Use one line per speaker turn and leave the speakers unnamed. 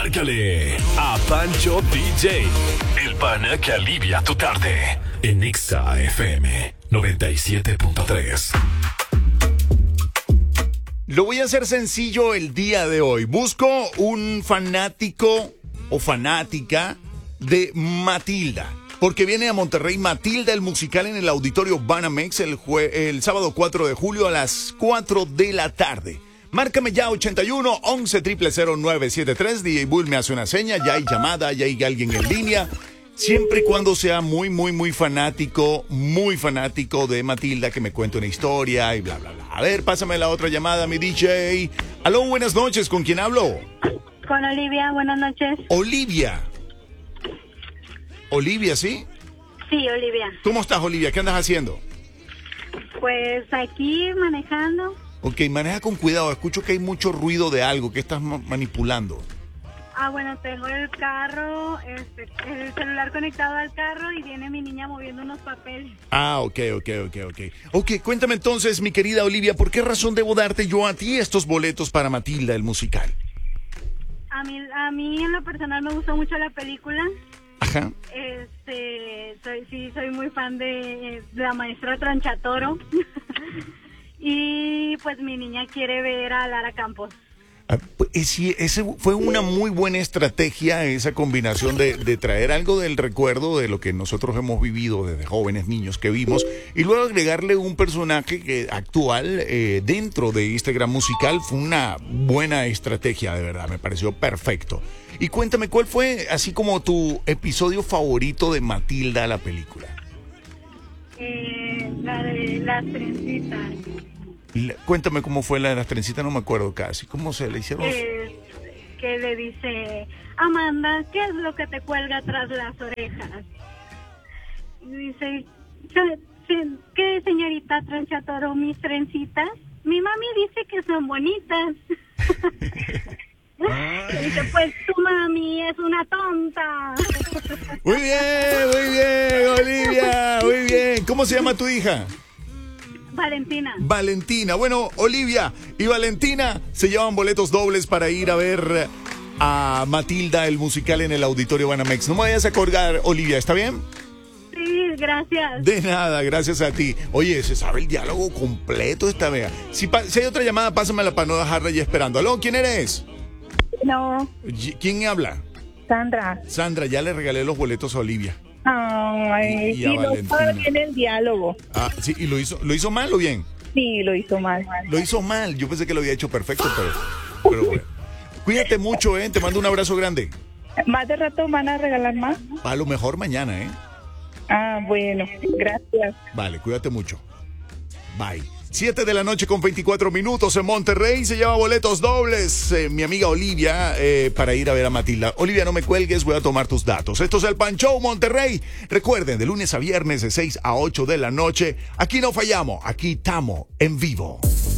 Márcale a Pancho DJ, el pana que alivia tu tarde. En Exa FM 97.3.
Lo voy a hacer sencillo el día de hoy. Busco un fanático o fanática de Matilda, porque viene a Monterrey Matilda, el musical, en el Auditorio Banamex el sábado 4 de julio a las 4 de la tarde. Márcame ya 81 11 000 973. DJ Bull me hace una seña, ya hay llamada, ya hay alguien en línea. Siempre y cuando sea muy fanático de Matilda, que me cuente una historia y bla, bla, bla. A ver, pásame la otra llamada, mi DJ. Aló, buenas noches, ¿con quién hablo?
Con Olivia, buenas noches.
Olivia. Olivia, ¿sí?
Sí, Olivia.
¿Cómo estás, Olivia? ¿Qué andas haciendo?
Pues aquí manejando.
Ok, maneja con cuidado. Escucho que hay mucho ruido de algo. ¿Qué estás manipulando?
Bueno, tengo el carro, el celular conectado al carro y viene mi niña moviendo unos papeles.
Ok. Ok, cuéntame entonces, mi querida Olivia, ¿por qué razón debo darte yo a ti estos boletos para Matilda, el musical?
A mí en lo personal me gustó mucho la película.
Ajá.
Soy muy fan de la maestra Tronchatoro. Y pues mi niña quiere ver a Lara Campos.
Sí, ese fue una muy buena estrategia, esa combinación de traer algo del recuerdo de lo que nosotros hemos vivido desde jóvenes, niños que vimos, y luego agregarle un personaje actual dentro de este gran musical. Fue una buena estrategia, de verdad, me pareció perfecto. Y cuéntame, ¿cuál fue así como tu episodio favorito de Matilda, la película?
La de las trencitas.
Cuéntame cómo fue la de las trencitas, no me acuerdo casi. ¿Cómo se le hicieron?
Que le dice, Amanda, ¿qué es lo que te cuelga tras las orejas? Y dice, ¿qué, señorita Tronchatoro, mis trencitas? Mi mami dice que son bonitas. Y dice, pues tu mami es una tonta.
Muy bien, Olivia, muy bien. ¿Cómo se llama tu hija? Valentina. Bueno, Olivia y Valentina se llevan boletos dobles para ir a ver a Matilda, el musical, en el Auditorio Banamex. No me vayas a colgar, Olivia, ¿está bien?
Sí, gracias.
De nada, gracias a ti. Oye, se sabe el diálogo completo esta vez. Si hay otra llamada, pásamela para no dejarla ya esperando. Aló, ¿quién eres?
No.
¿Quién habla?
Sandra,
ya le regalé los boletos a Olivia.
Ay,
y a Valentina.
No estaba bien el diálogo.
Sí, ¿y lo hizo mal o bien?
Sí, lo hizo mal.
Lo hizo mal, yo pensé que lo había hecho perfecto, pero bueno. Cuídate mucho, te mando un abrazo grande.
¿Más de rato van a regalar más?
A lo mejor mañana,
Bueno, gracias.
Vale, cuídate mucho. Bye. 7 de la noche con 24 minutos en Monterrey. Se lleva boletos dobles mi amiga Olivia para ir a ver a Matilda. Olivia, no me cuelgues, voy a tomar tus datos. Esto es el Pan Show Monterrey. Recuerden, de lunes a viernes de 6 a 8 de la noche. Aquí no fallamos, aquí estamos en vivo.